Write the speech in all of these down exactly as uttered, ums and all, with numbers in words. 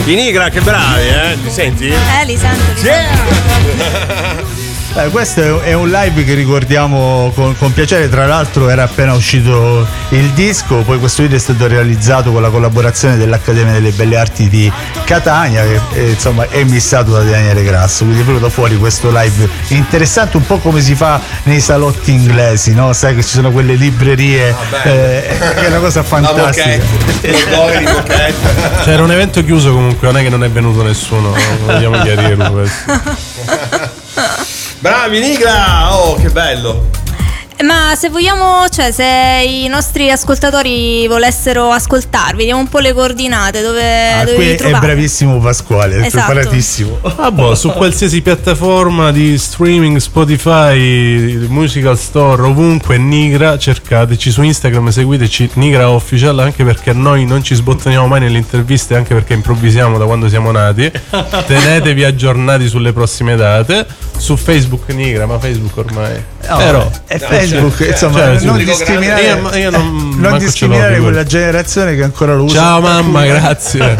I Nigra, che bravi, eh? Ti senti? Eh, li sento. Li Yeah! sento. Eh, questo è un live che ricordiamo con, con piacere. Tra l'altro era appena uscito il disco, poi questo video è stato realizzato con la collaborazione dell'Accademia delle Belle Arti di Catania, che eh, insomma è missato da Daniele Grasso, quindi è venuto fuori questo live interessante, un po' come si fa nei salotti inglesi, no? Sai che ci sono quelle librerie, ah, eh, è una cosa fantastica. Cioè era un evento chiuso comunque, non è che non è venuto nessuno, vogliamo chiarirlo questo. Bravi Nigra, oh che bello. Ma se vogliamo, cioè se i nostri ascoltatori volessero ascoltarvi, diamo un po' le coordinate dove, Ah, dove qui vi è trovate. bravissimo Pasquale, è Esatto. preparatissimo. Ah, boh, su qualsiasi piattaforma di streaming, Spotify, Musical Store, ovunque Nigra, cercateci su Instagram, seguiteci Nigra Official, anche perché noi non ci sbottoniamo mai nelle interviste, anche perché improvvisiamo da quando siamo nati. Tenetevi aggiornati sulle prossime date. Su Facebook Nigra, ma Facebook ormai No, però è Facebook, cioè, insomma, cioè, non sì, discriminare, io, io non, non manco discriminare ce l'ho, quella generazione che ancora lo usa. ciao mamma, grazie.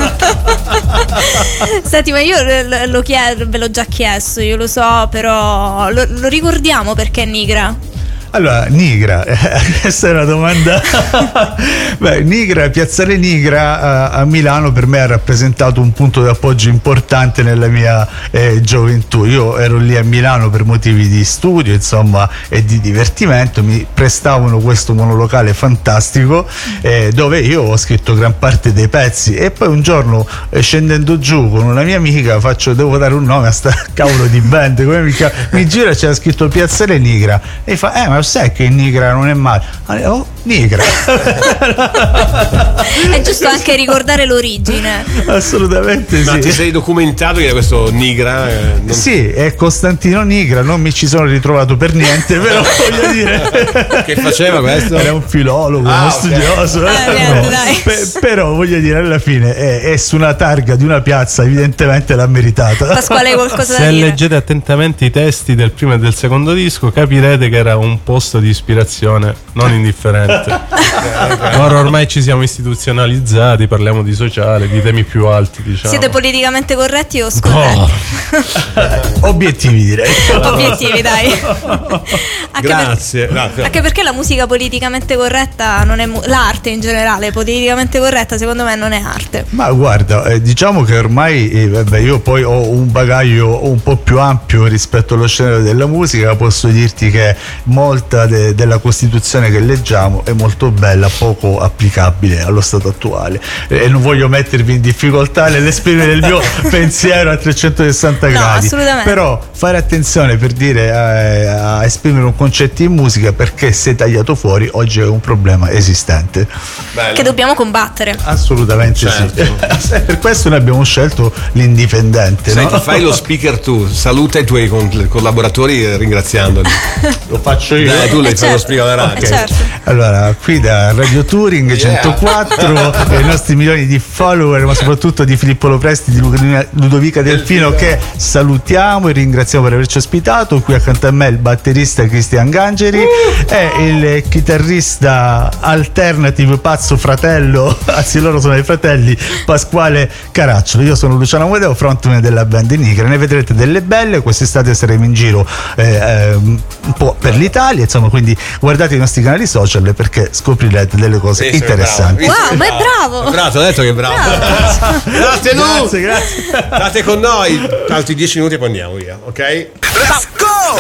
Senti, ma io lo- lo chiedo, ve l'ho già chiesto, io lo so, però lo, lo ricordiamo perché è Nigra. Allora, Nigra, questa è una domanda. Beh, Nigra, Piazzale Nigra a, a Milano per me ha rappresentato un punto di appoggio importante nella mia eh, gioventù. Io ero lì a Milano per motivi di studio, insomma, e di divertimento. Mi prestavano questo monolocale fantastico eh, dove io ho scritto gran parte dei pezzi, e poi un giorno eh, scendendo giù con una mia amica faccio, devo dare un nome a sta cavolo di band, come mi, ca- mi gira, c'era scritto Piazzale Nigra e fa eh ma sai che Nigra non è male. Oh, Nigra. È giusto anche ricordare l'origine. Assolutamente Ma sì. ti sei documentato che questo Nigra eh, non... Sì, è Costantino Nigra, non mi ci sono ritrovato per niente, però voglio dire Che faceva questo? era un filologo, Ah, uno ok. studioso. Eh, niente, dai. Pe- però voglio dire, alla fine è, è su una targa di una piazza, evidentemente l'ha meritata. Pasquale, hai qualcosa da Se dire? leggete attentamente i testi del primo e del secondo disco capirete che era un posto di ispirazione non indifferente. Ora ormai ci siamo istituzionalizzati, parliamo di sociale, di temi più alti, diciamo. Siete politicamente corretti o scorretti? Oh. Obiettivi, direi. Obiettivi, dai. Anche Grazie, per- grazie. Anche perché la musica politicamente corretta non è mu- l'arte in generale, politicamente corretta secondo me non è arte. Ma guarda, eh, diciamo che ormai eh, vabbè, io poi ho un bagaglio un po' più ampio rispetto allo scenario della musica, posso dirti che molta de- della Costituzione che leggiamo è molto bella, poco applicabile allo stato attuale, eh, e non voglio mettervi in difficoltà nell'esprimere il mio pensiero a trecentosessanta No, gradi, assolutamente. però fare attenzione per dire eh, a esprimere un concetto in musica, perché se tagliato fuori oggi è un problema esistente. Bello. Che dobbiamo combattere. Assolutamente Certo. sì. Per questo noi abbiamo scelto l'indipendente. Senti, no? fai lo speaker tu, saluta i tuoi con- collaboratori eh, ringraziandoli. Lo faccio io. Dai, tu Eh, le fai lo certo. speaker alla radio. Eh, certo. Allora, qui da Radio Touring Yeah. centoquattro e i nostri milioni di follower, ma soprattutto di Filippo Lopresti, di Ludovica- Ludovica Delfino, che salutiamo e ringraziamo per averci ospitato. Qui accanto a me il batterista Cristian Gangeri e il chitarrista alternative pazzo fratello, anzi loro sono i fratelli, Pasquale Caracciolo. Io sono Luciano Amodeo, frontman della band Nigra. Ne vedrete delle belle, quest'estate saremo in giro eh, eh, un po' per l'Italia, insomma, quindi guardate i nostri canali social perché scoprirete delle cose Sì, sei interessanti. bravo. Wow, ma è bravo. Bravo, ti ho detto che è bravo. Grazie Lu. Grazie, grazie. State con noi. Altri dieci minuti e poi andiamo via, ok? Let's go!